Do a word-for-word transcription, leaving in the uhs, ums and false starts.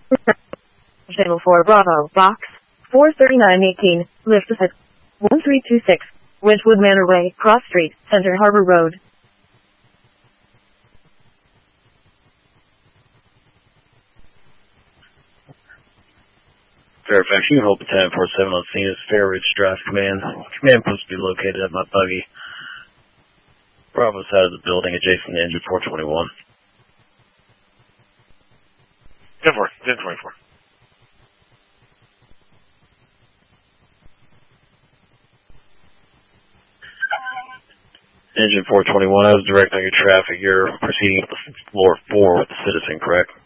Channel four Bravo, box four thirty-nine eighteen, lift ahead. one three two six, Wedgewood Manor Way, Cross Street, Center Harbor Road. Fairfax, you can hold the ten four seven on scene as Fair Ridge Drive Command. Command post to be located at my buggy. Bravo side of the building adjacent to engine four twenty-one. ten four, ten twenty-four. Engine four twenty-one, I was directing your traffic. You're proceeding up the floor four with the citizen, correct?